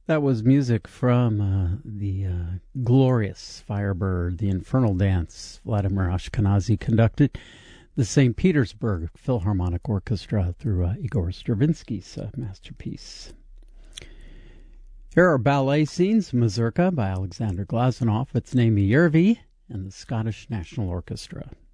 That was music from the glorious Firebird, the Infernal Dance, Vladimir Ashkenazy conducted the St. Petersburg Philharmonic Orchestra through Igor Stravinsky's masterpiece. Here are ballet scenes, Mazurka by Alexander Glazunov. It's Naimi Yervi and the Scottish National Orchestra.